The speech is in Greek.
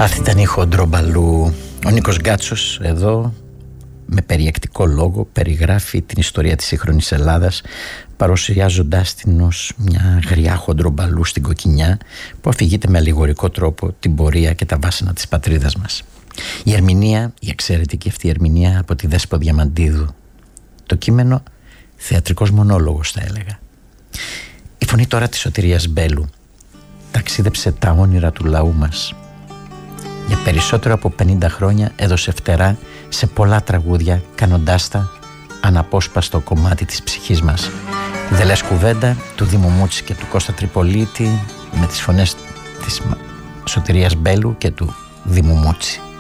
Αυτή ήταν η Χοντρομπαλού. Ο Νίκος Γκάτσος εδώ με περιεκτικό λόγο περιγράφει την ιστορία της σύγχρονης Ελλάδας, παρουσιάζοντάς την ως μια γριά χοντρομπαλού στην κοκκινιά που αφηγείται με αλληγορικό τρόπο την πορεία και τα βάσανα της πατρίδας μας. Η ερμηνεία, η εξαιρετική αυτή ερμηνεία από τη Δέσπο Διαμαντίδου. Το κείμενο θεατρικός μονόλογος θα έλεγα. Η φωνή τώρα της Σωτηρίας Μπέλου ταξίδεψε τα όνειρα του λαού μας. Για περισσότερο από 50 χρόνια έδωσε φτερά σε πολλά τραγούδια, κάνοντάς τα αναπόσπαστο κομμάτι της ψυχής μας. «Δεν λες κουβέντα» του Δήμου Μούτση και του Κώστα Τριπολίτη, με τις φωνές της Σωτηρίας Μπέλου και του Δήμου Μούτση.